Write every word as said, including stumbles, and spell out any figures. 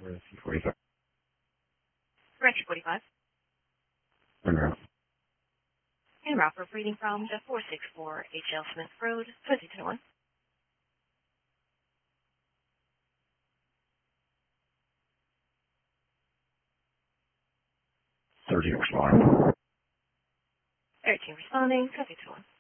C forty-five. Correct, forty-five. Monroe. And route for reading from the four six four H L Smith Road, twenty twenty-one. thirty responding. thirteen responding, twenty twenty-one.